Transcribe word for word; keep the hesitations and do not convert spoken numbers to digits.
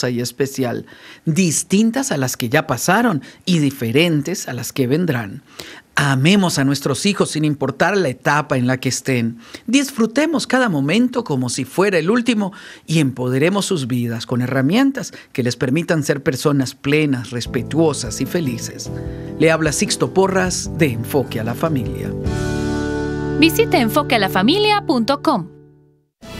hermosa y especial, distintas a las que ya pasaron y diferentes a las que vendrán. Amemos a nuestros hijos sin importar la etapa en la que estén. Disfrutemos cada momento como si fuera el último y empoderemos sus vidas con herramientas que les permitan ser personas plenas, respetuosas y felices. Le habla Sixto Porras de Enfoque a la Familia. Visite enfoque a la familia punto com.